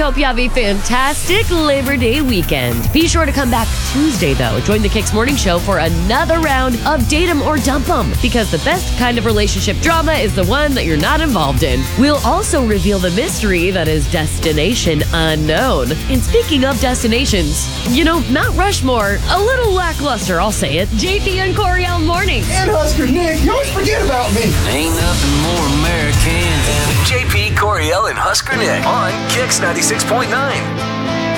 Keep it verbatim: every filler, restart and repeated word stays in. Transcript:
hope you have a fantastic Labor Day weekend. Be sure to come back Tuesday, though. Join the Kicks Morning Show for another round of Date 'em or Dump 'em, because the best kind of relationship drama is the one that you're not involved in. We'll also reveal the mystery that is Destination Unknown. And speaking of destinations, you know, Mount Rushmore, a little lackluster, I'll say it. J P and Coriel Mornings. And Husker Nick, you always forget about me. Ain't nothing more American than J P, Coriel, and Husker Nick on Kicks ninety-six point nine.